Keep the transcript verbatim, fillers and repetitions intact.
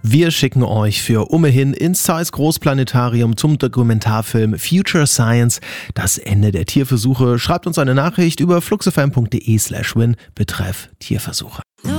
Wir schicken euch für Ummehin ins Zeiss Großplanetarium zum Dokumentarfilm Future Science, das Ende der Tierversuche. Schreibt uns eine Nachricht über fluxfm.de slash win betreff Tierversuche.